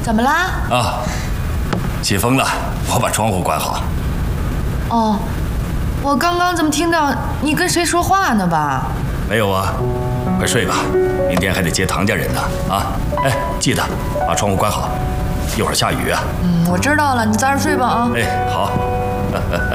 怎么啦？ 啊，起风了，我把窗户关好。 哦，我刚刚怎么听到你跟谁说话呢吧？ 没有啊，快睡吧，明天还得接唐家人呢。啊，哎，记得把窗户关好，一会儿下雨啊。 我知道了，你早点睡吧啊。 哎，好。